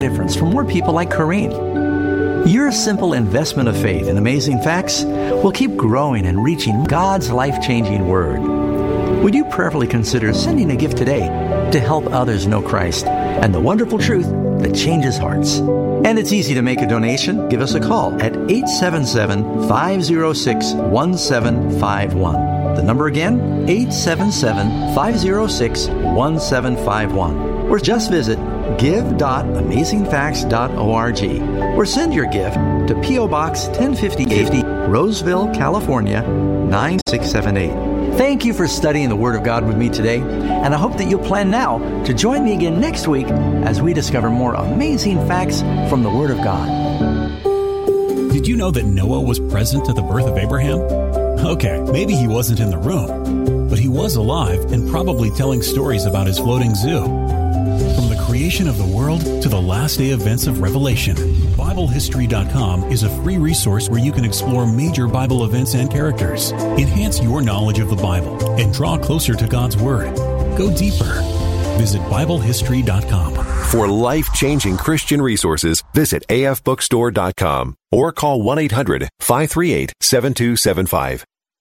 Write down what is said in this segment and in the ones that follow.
difference for more people like Corrine. Your simple investment of faith in Amazing Facts will keep growing and reaching God's life-changing Word. Would you prayerfully consider sending a gift today to help others know Christ and the wonderful truth that changes hearts? And it's easy to make a donation. Give us a call at 877-506-1751. The number again, 877-506-1751. Or just visit give.amazingfacts.org or send your gift to P.O. Box 1050, Roseville, California, 9678. Thank you for studying the Word of God with me today, and I hope that you'll plan now to join me again next week as we discover more amazing facts from the Word of God. Did you know that Noah was present at the birth of Abraham? Okay, maybe he wasn't in the room, but he was alive and probably telling stories about his floating zoo. From the creation of the world to the last day events of Revelation, BibleHistory.com is a free resource where you can explore major Bible events and characters, enhance your knowledge of the Bible, and draw closer to God's Word. Go deeper. Visit BibleHistory.com. For life-changing Christian resources, visit afbookstore.com or call 1-800-538-7275.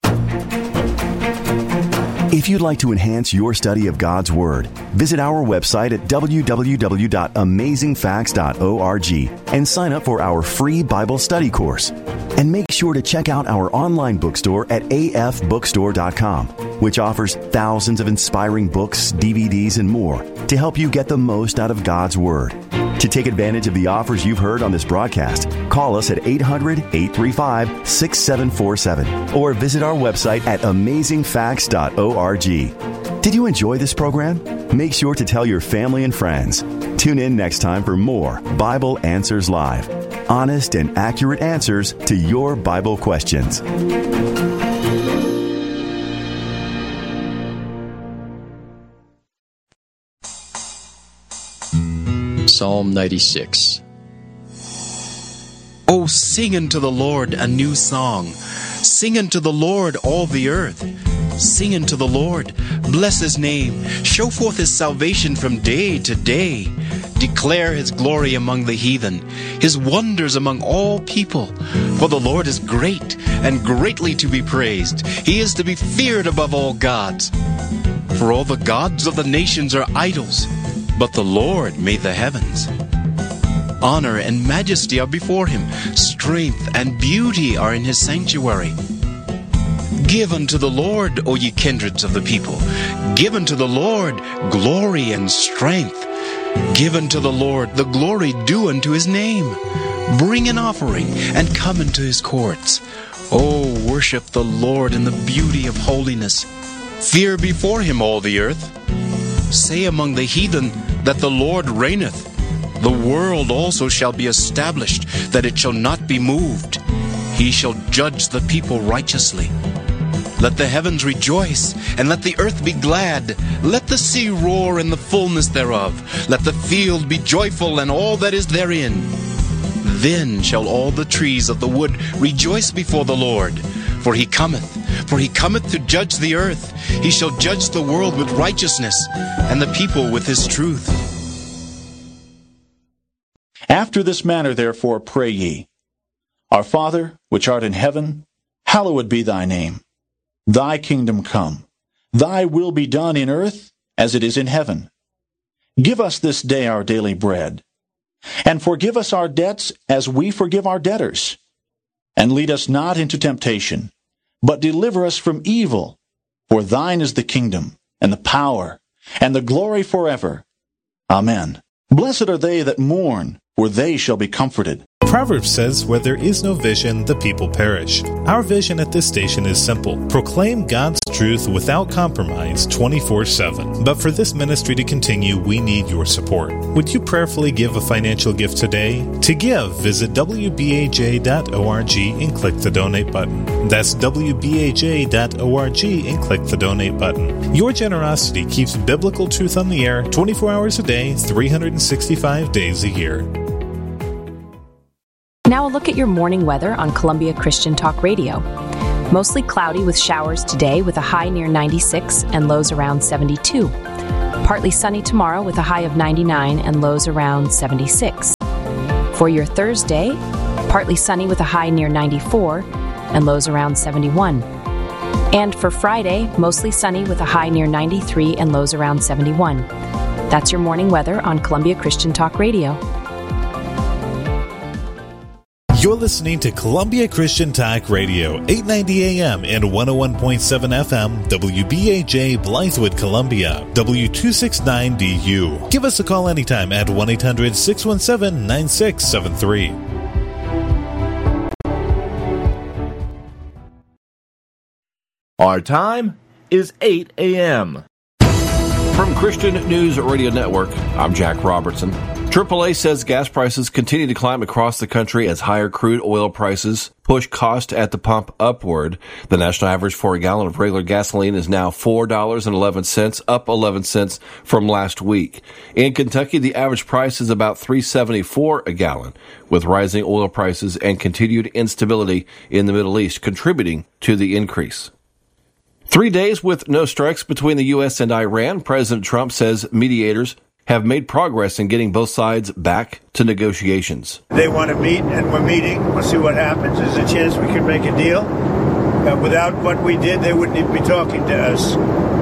If you'd like to enhance your study of God's Word, visit our website at www.amazingfacts.org and sign up for our free Bible study course. And make sure to check out our online bookstore at afbookstore.com, which offers thousands of inspiring books, DVDs, and more to help you get the most out of God's Word. To take advantage of the offers you've heard on this broadcast, call us at 800-835-6747 or visit our website at amazingfacts.org. Did you enjoy this program? Make sure to tell your family and friends. Tune in next time for more Bible Answers Live. Honest and accurate answers to your Bible questions. Psalm 96. Oh, sing unto the Lord a new song. Sing unto the Lord all the earth. Sing unto the Lord, bless His name. Show forth His salvation from day to day. Declare His glory among the heathen, His wonders among all people. For the Lord is great and greatly to be praised. He is to be feared above all gods. For all the gods of the nations are idols, but the Lord made the heavens. Honor and majesty are before Him. Strength and beauty are in His sanctuary. Give unto the Lord, O ye kindreds of the people. Give unto the Lord glory and strength. Give unto the Lord the glory due unto His name. Bring an offering and come into His courts. O worship the Lord in the beauty of holiness. Fear before Him all the earth. Say among the heathen that the Lord reigneth. The world also shall be established, that it shall not be moved. He shall judge the people righteously. Let the heavens rejoice, and let the earth be glad. Let the sea roar and the fullness thereof. Let the field be joyful, and all that is therein. Then shall all the trees of the wood rejoice before the Lord. For he cometh to judge the earth. He shall judge the world with righteousness, and the people with his truth. After this manner therefore pray ye, Our Father, which art in heaven, hallowed be thy name. Thy kingdom come. Thy will be done in earth as it is in heaven. Give us this day our daily bread. And forgive us our debts as we forgive our debtors. And lead us not into temptation, but deliver us from evil. For thine is the kingdom, and the power, and the glory forever. Amen. Blessed are they that mourn, for they shall be comforted. Proverbs says, where there is no vision, the people perish. Our vision at this station is simple. Proclaim God's truth without compromise 24/7. But for this ministry to continue, we need your support. Would you prayerfully give a financial gift today? To give, visit wbaj.org and click the donate button. That's wbaj.org and click the donate button. Your generosity keeps biblical truth on the air 24 hours a day, 365 days a year. Now a look at your morning weather on Columbia Christian Talk Radio. Mostly cloudy with showers today with a high near 96 and lows around 72. Partly sunny tomorrow with a high of 99 and lows around 76. For your Thursday, partly sunny with a high near 94 and lows around 71. And for Friday, mostly sunny with a high near 93 and lows around 71. That's your morning weather on Columbia Christian Talk Radio. You're listening to Columbia Christian Talk Radio, 890 AM and 101.7 FM, WBAJ Blythewood, Columbia, W269DU. Give us a call anytime at 1-800-617-9673. Our time is 8 a.m. From Christian News Radio Network, I'm Jack Robertson. AAA says gas prices continue to climb across the country as higher crude oil prices push cost at the pump upward. The national average for a gallon of regular gasoline is now $4.11, up 11 cents from last week. In Kentucky, the average price is about $3.74 a gallon, with rising oil prices and continued instability in the Middle East contributing to the increase. 3 days with no strikes between the U.S. and Iran, President Trump says mediators have made progress in getting both sides back to negotiations. They want to meet, and we're meeting. We'll see what happens. There's a chance we could make a deal. Without what we did, they wouldn't even be talking to us.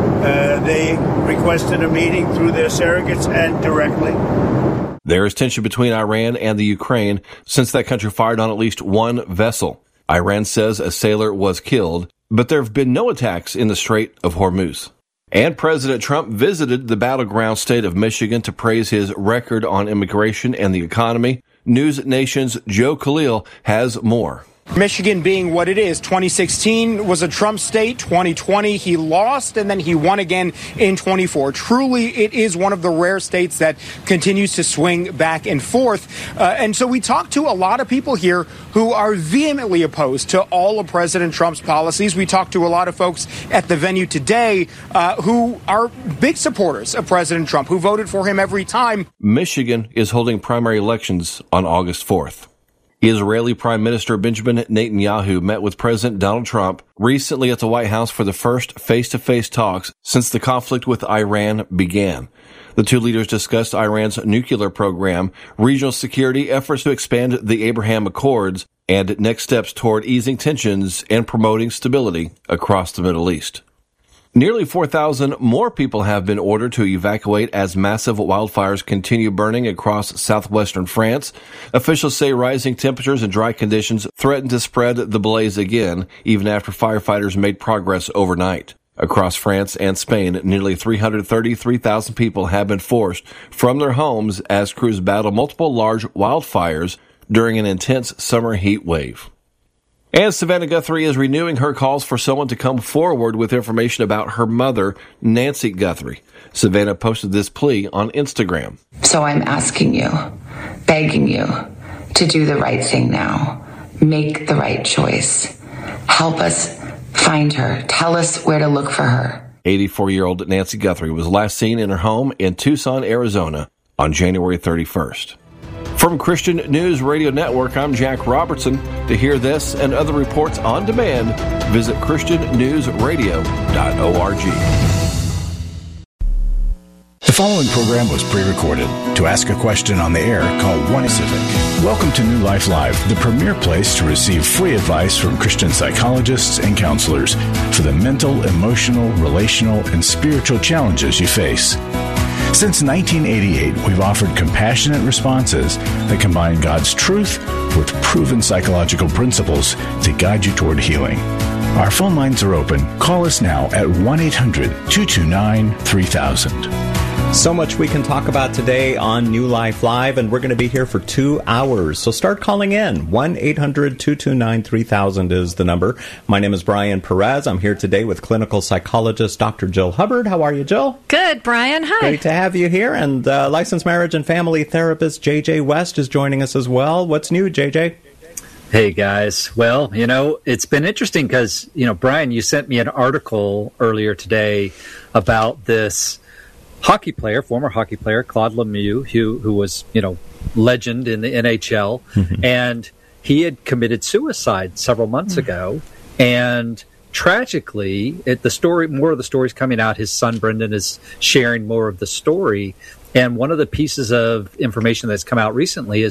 They requested a meeting through their surrogates and directly. There is tension between Iran and the Ukraine since that country fired on at least one vessel. Iran says a sailor was killed, but there have been no attacks in the Strait of Hormuz. And President Trump visited the battleground state of Michigan to praise his record on immigration and the economy. News Nation's Joe Khalil has more. Michigan being what it is, 2016 was a Trump state, 2020 he lost, and then he won again in 24. Truly, it is one of the rare states that continues to swing back and forth. And so we talked to a lot of people here who are vehemently opposed to all of President Trump's policies. We talked to a lot of folks at the venue today who are big supporters of President Trump, who voted for him every time. Michigan is holding primary elections on August 4th. Israeli Prime Minister Benjamin Netanyahu met with President Donald Trump recently at the White House for the first face-to-face talks since the conflict with Iran began. The two leaders discussed Iran's nuclear program, regional security, efforts to expand the Abraham Accords, and next steps toward easing tensions and promoting stability across the Middle East. Nearly 4,000 more people have been ordered to evacuate as massive wildfires continue burning across southwestern France. Officials say rising temperatures and dry conditions threaten to spread the blaze again, even after firefighters made progress overnight. Across France and Spain, nearly 333,000 people have been forced from their homes as crews battle multiple large wildfires during an intense summer heat wave. And Savannah Guthrie is renewing her calls for someone to come forward with information about her mother, Nancy Guthrie. Savannah posted this plea on Instagram. So I'm asking you, begging you, to do the right thing now. Make the right choice. Help us find her. Tell us where to look for her. 84-year-old Nancy Guthrie was last seen in her home in Tucson, Arizona on January 31st. From Christian News Radio Network, I'm Jack Robertson. To hear this and other reports on demand, visit christiannewsradio.org. The following program was pre-recorded. To ask a question on the air, call 1-CIVIC. Welcome to New Life Live, the premier place to receive free advice from Christian psychologists and counselors for the mental, emotional, relational, and spiritual challenges you face. Since 1988, we've offered compassionate responses that combine God's truth with proven psychological principles to guide you toward healing. Our phone lines are open. Call us now at 1-800-229-3000. So much we can talk about today on New Life Live, and we're going to be here for 2 hours. So start calling in. 1-800-229-3000 is the number. My name is Brian Perez. I'm here today with clinical psychologist Dr. Jill Hubbard. How are you, Jill? Good, Brian. Hi. Great to have you here. And licensed marriage and family therapist J.J. West is joining us as well. What's new, J.J.? Hey, guys. Well, it's been interesting because, Brian, you sent me an article earlier today about this former hockey player, Claude Lemieux, who was, legend in the NHL, and he had committed suicide several months ago. And tragically, more of the story's coming out. His son, Brendan, is sharing more of the story. And one of the pieces of information that's come out recently is